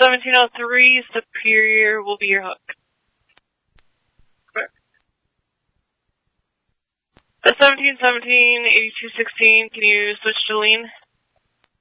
1703, Superior will be your hook. Correct. The 1717, 8216, can you switch to lean?